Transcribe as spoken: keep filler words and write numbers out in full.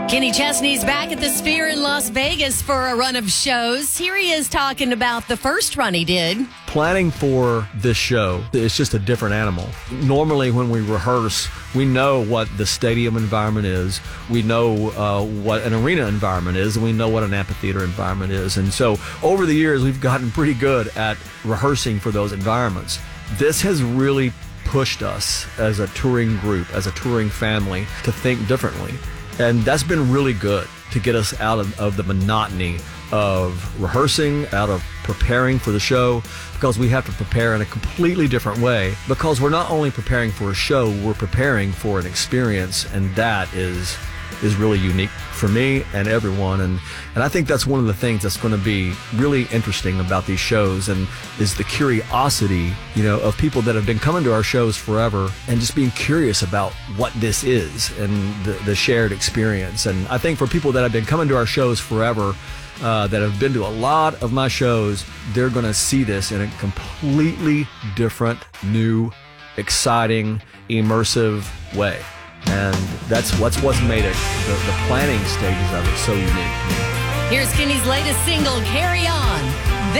Kenny Chesney's back at the Sphere in Las Vegas for a run of shows. Here he is talking about the first run he did. Planning for this show is just a different animal. Normally when we rehearse, we know what the stadium environment is. We know uh, what an arena environment is, and we know what an amphitheater environment is. And so over the years, we've gotten pretty good at rehearsing for those environments. This has really pushed us as a touring group, as a touring family, to think differently. And that's been really good to get us out of, of the monotony of rehearsing, out of preparing for the show, because we have to prepare in a completely different way, because we're not only preparing for a show, we're preparing for an experience, and that is is really unique for me and everyone. And, and I think that's one of the things that's going to be really interesting about these shows, and is the curiosity, you know, of people that have been coming to our shows forever and just being curious about what this is and the, the shared experience. And I think for people that have been coming to our shows forever, uh, that have been to a lot of my shows, they're going to see this in a completely different, new, exciting, immersive way. And that's what's what's made it, the, the planning stages of it, so unique. Here's Kenny's latest single, Carry On.